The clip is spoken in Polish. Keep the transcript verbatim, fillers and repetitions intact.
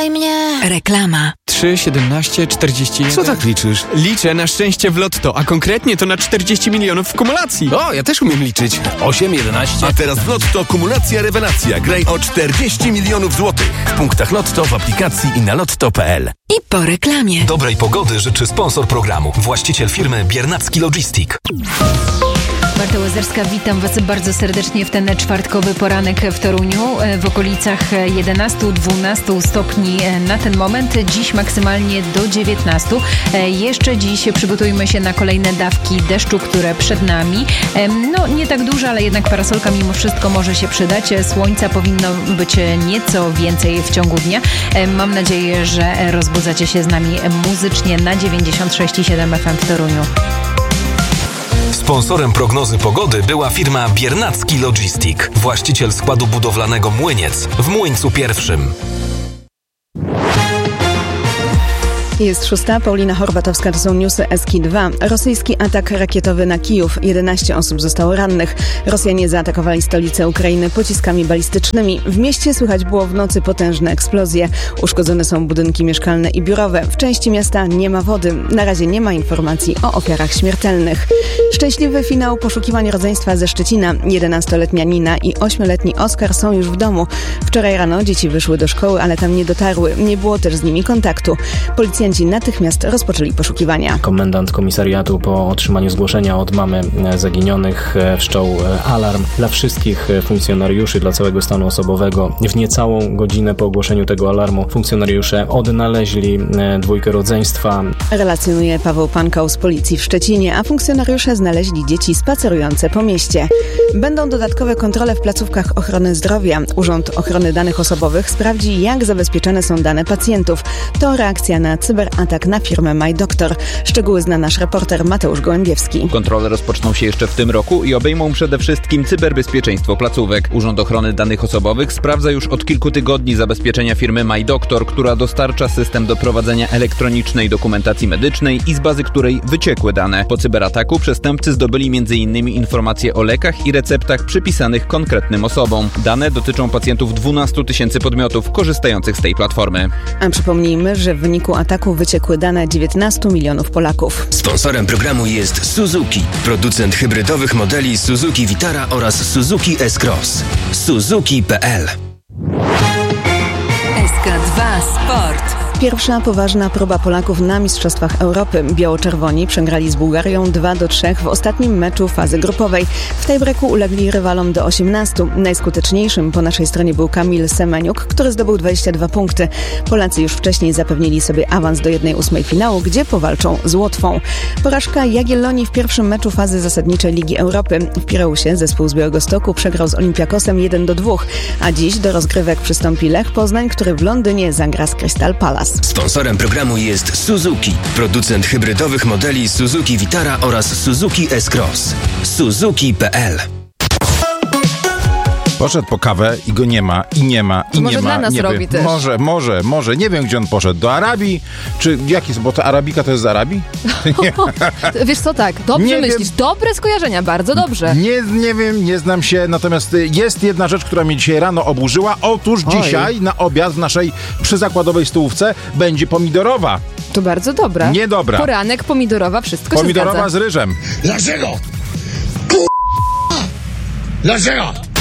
Kochaj mnie. Reklama. trzy, siedemnaście, czterdzieści jeden. Co tak liczysz? Liczę na szczęście w lotto, a konkretnie to na czterdzieści milionów w kumulacji. O, ja też umiem liczyć. osiem, jedenaście. A teraz w Lotto kumulacja rewelacja. Graj o czterdzieści milionów złotych. W punktach Lotto, w aplikacji i na lotto kropka p l. I po reklamie. Dobrej pogody życzy sponsor programu. Właściciel firmy Biernacki Logistic. Marta Łazarska, witam Was bardzo serdecznie w ten czwartkowy poranek w Toruniu. W okolicach jedenaście do dwunastu stopni na ten moment, dziś maksymalnie do dziewiętnastu. Jeszcze dziś przygotujmy się na kolejne dawki deszczu, które przed nami. No nie tak duże, ale jednak parasolka mimo wszystko może się przydać. Słońca powinno być nieco więcej w ciągu dnia. Mam nadzieję, że rozbudzacie się z nami muzycznie na dziewięćdziesiąt sześć i siedem F M w Toruniu. Sponsorem prognozy pogody była firma Biernacki Logistic, właściciel składu budowlanego Młyniec w Młyńcu Pierwszym. Jest szósta, Paulina Horbatowska, to są newsy S K dwa. Rosyjski atak rakietowy na Kijów. jedenaście osób zostało rannych. Rosjanie zaatakowali stolicę Ukrainy pociskami balistycznymi. W mieście słychać było w nocy potężne eksplozje. Uszkodzone są budynki mieszkalne i biurowe. W części miasta nie ma wody. Na razie nie ma informacji o ofiarach śmiertelnych. Szczęśliwy finał poszukiwań rodzeństwa ze Szczecina. jedenastoletnia Nina i ośmioletni Oskar są już w domu. Wczoraj rano dzieci wyszły do szkoły, ale tam nie dotarły. Nie było też z nimi kontaktu. Policjanci natychmiast rozpoczęli poszukiwania. Komendant komisariatu po otrzymaniu zgłoszenia od mamy zaginionych wszczął alarm dla wszystkich funkcjonariuszy, dla całego stanu osobowego. W niecałą godzinę po ogłoszeniu tego alarmu funkcjonariusze odnaleźli dwójkę rodzeństwa. Relacjonuje Paweł Pankał z policji w Szczecinie, a funkcjonariusze znaleźli dzieci spacerujące po mieście. Będą dodatkowe kontrole w placówkach ochrony zdrowia. Urząd Ochrony Danych Osobowych sprawdzi, jak zabezpieczone są dane pacjentów. To reakcja na cyberatak na firmę MyDoktor. Szczegóły zna nasz reporter Mateusz Gołębiewski. Kontrole rozpoczną się jeszcze w tym roku i obejmą przede wszystkim cyberbezpieczeństwo placówek. Urząd Ochrony Danych Osobowych sprawdza już od kilku tygodni zabezpieczenia firmy MyDoktor, która dostarcza system do prowadzenia elektronicznej dokumentacji medycznej i z bazy której wyciekły dane. Po cyberataku przestępcy zdobyli między innymi informacje o lekach i receptach przypisanych konkretnym osobom. Dane dotyczą pacjentów dwunastu tysięcy podmiotów korzystających z tej platformy. A przypomnijmy, że w wyniku ataku wyciekły dane dziewiętnastu milionów Polaków. Sponsorem programu jest Suzuki, producent hybrydowych modeli Suzuki Vitara oraz Suzuki S-Cross. Suzuki kropka p l. S K dwa Sport. Pierwsza poważna próba Polaków na Mistrzostwach Europy. Biało-czerwoni przegrali z Bułgarią dwa do trzech w ostatnim meczu fazy grupowej. W tiebreaku ulegli rywalom do osiemnastu. Najskuteczniejszym po naszej stronie był Kamil Semeniuk, który zdobył dwadzieścia dwa punkty. Polacy już wcześniej zapewnili sobie awans do jednej ósmej finału, gdzie powalczą z Łotwą. Porażka Jagiellonii w pierwszym meczu fazy zasadniczej Ligi Europy. W Pireusie zespół z Białegostoku przegrał z Olympiakosem jeden do dwóch, a dziś do rozgrywek przystąpi Lech Poznań, który w Londynie zagra z Crystal Palace. Sponsorem programu jest Suzuki, producent hybrydowych modeli Suzuki Vitara oraz Suzuki S-Cross. Suzuki kropka p l. Poszedł po kawę i go nie ma, i nie ma, i może nie ma. Dla nas nie robi wiem. też. Może, może, może. Nie wiem, gdzie on poszedł. Do Arabii? Czy jaki, bo to Arabika to jest z Arabii? Wiesz co, tak, dobrze Nie myślisz. wiem. Dobre skojarzenia, bardzo dobrze. Nie, nie wiem, nie znam się. Natomiast jest jedna rzecz, która mnie dzisiaj rano oburzyła. Otóż Oj. dzisiaj na obiad w naszej przyzakładowej stołówce będzie pomidorowa. To bardzo dobra. Niedobra. Poranek, pomidorowa, wszystko Pomidorowa się zgadza. z ryżem. Dlaczego? K***a! Dlaczego?